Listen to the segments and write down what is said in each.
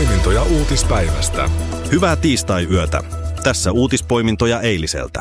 Poimintoja uutispäivästä. Hyvää tiistai-yötä. Tässä uutispoimintoja eiliseltä.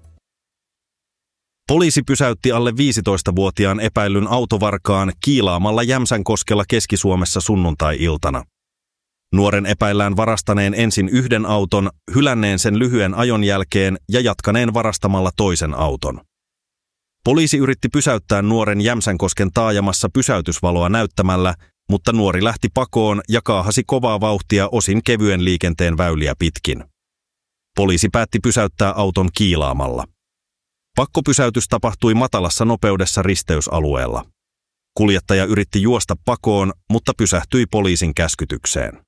Poliisi pysäytti alle 15-vuotiaan epäillyn autovarkaan kiilaamalla Jämsänkoskella Keski-Suomessa sunnuntai-iltana. Nuoren epäillään varastaneen ensin yhden auton, hylänneen sen lyhyen ajon jälkeen ja jatkaneen varastamalla toisen auton. Poliisi yritti pysäyttää nuoren Jämsänkosken taajamassa pysäytysvaloa näyttämällä, mutta nuori lähti pakoon ja kaahasi kovaa vauhtia osin kevyen liikenteen väyliä pitkin. Poliisi päätti pysäyttää auton kiilaamalla. Pakkopysäytys tapahtui matalassa nopeudessa risteysalueella. Kuljettaja yritti juosta pakoon, mutta pysähtyi poliisin käskytykseen.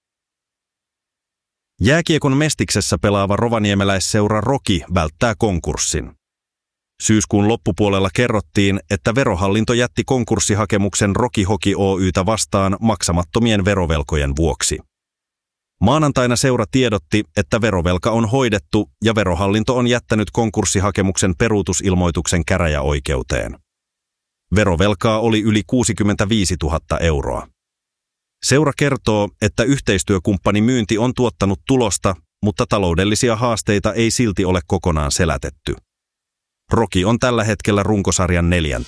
Jääkiekon Mestiksessä pelaava rovaniemeläisseura Roki välttää konkurssin. Syyskuun loppupuolella kerrottiin, että Verohallinto jätti konkurssihakemuksen Roki Hoki Oy:tä vastaan maksamattomien verovelkojen vuoksi. Maanantaina seura tiedotti, että verovelka on hoidettu ja Verohallinto on jättänyt konkurssihakemuksen peruutusilmoituksen käräjäoikeuteen. Verovelkaa oli yli 65 000 euroa. Seura kertoo, että yhteistyökumppani myynti on tuottanut tulosta, mutta taloudellisia haasteita ei silti ole kokonaan selätetty. Roki on tällä hetkellä runkosarjan 4.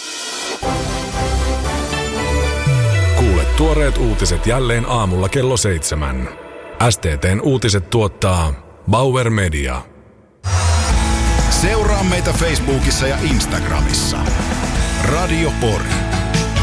Kuule tuoreet uutiset jälleen aamulla kello 7. STT:n uutiset tuottaa Bauer Media. Seuraa meitä Facebookissa ja Instagramissa. Radio Pori.